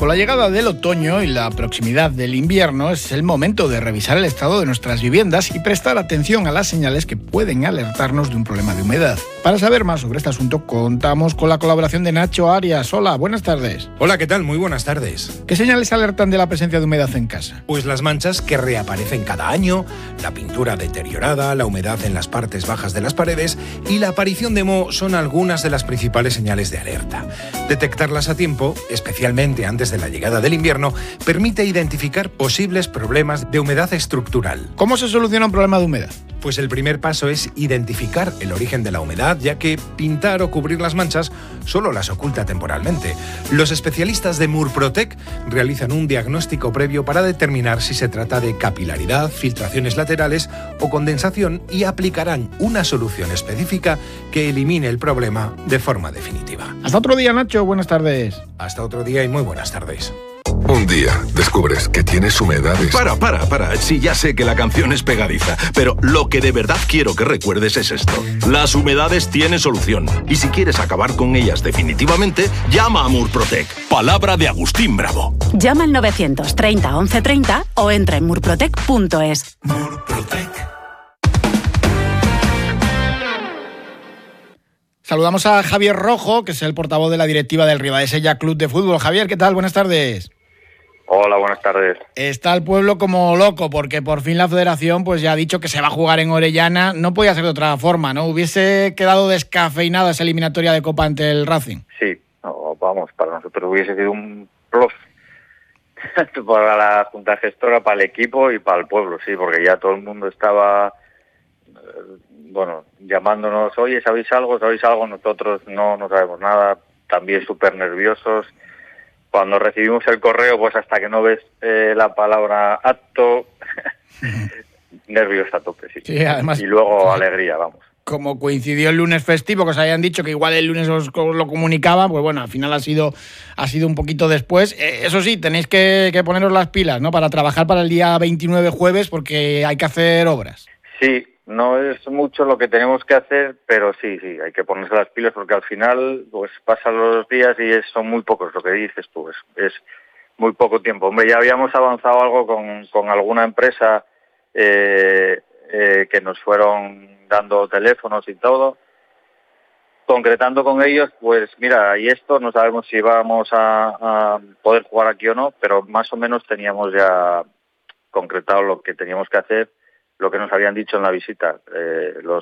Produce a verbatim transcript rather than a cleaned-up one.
Con la llegada del otoño y la proximidad del invierno es el momento de revisar el estado de nuestras viviendas y prestar atención a las señales que pueden alertarnos de un problema de humedad. Para saber más sobre este asunto contamos con la colaboración de Nacho Arias. Hola, buenas tardes. Hola, ¿qué tal? Muy buenas tardes. ¿Qué señales alertan de la presencia de humedad en casa? Pues las manchas que reaparecen cada año, la pintura deteriorada, la humedad en las partes bajas de las paredes y la aparición de moho son algunas de las principales señales de alerta. Detectarlas a tiempo, especialmente antes de la llegada del invierno, permite identificar posibles problemas de humedad estructural. ¿Cómo se soluciona un problema de humedad? Pues el primer paso es identificar el origen de la humedad, ya que pintar o cubrir las manchas solo las oculta temporalmente. Los especialistas de Murprotec realizan un diagnóstico previo para determinar si se trata de capilaridad, filtraciones laterales o condensación y aplicarán una solución específica que elimine el problema de forma definitiva. Hasta otro día, Nacho. Buenas tardes. Hasta otro día y muy buenas tardes. Un día descubres que tienes humedades. Para, para, para. Sí, ya sé que la canción es pegadiza, pero lo que de verdad quiero que recuerdes es esto. Las humedades tienen solución. Y si quieres acabar con ellas definitivamente, llama a Murprotec. Palabra de Agustín Bravo. Llama al novecientos treinta once treinta o entra en murprotec punto es. Murprotec. Saludamos a Javier Rojo, que es el portavoz de la directiva del Ribadesella Club de Fútbol. Javier, ¿qué tal? Buenas tardes. Hola, buenas tardes. Está el pueblo como loco porque por fin la federación pues ya ha dicho que se va a jugar en Orellana. No podía ser de otra forma, ¿no? Hubiese quedado descafeinada esa eliminatoria de Copa ante el Racing. Sí, no, vamos, para nosotros hubiese sido un plus para la Junta Gestora, para el equipo y para el pueblo, sí, porque ya todo el mundo estaba, eh, bueno, llamándonos, oye, ¿sabéis algo? ¿Sabéis algo? Nosotros no, no sabemos nada, también súper nerviosos. Cuando recibimos el correo, pues hasta que no ves eh, la palabra acto, nervios a tope, sí. Sí, además, y luego alegría, vamos. Como coincidió el lunes festivo, que os habían dicho que igual el lunes os, os lo comunicaban, pues bueno, al final ha sido ha sido un poquito después. Eh, eso sí, tenéis que, que poneros las pilas, ¿no? Para trabajar para el día veintinueve jueves, porque hay que hacer obras. Sí, no es mucho lo que tenemos que hacer, pero sí, sí, hay que ponerse las pilas porque al final pues pasan los días y es, son muy pocos, lo que dices tú, es, es muy poco tiempo. Hombre, ya habíamos avanzado algo con, con alguna empresa eh, eh, que nos fueron dando teléfonos y todo, concretando con ellos, pues mira, y esto no sabemos si vamos a, a poder jugar aquí o no, pero más o menos teníamos ya concretado lo que teníamos que hacer, lo que nos habían dicho en la visita. Eh, los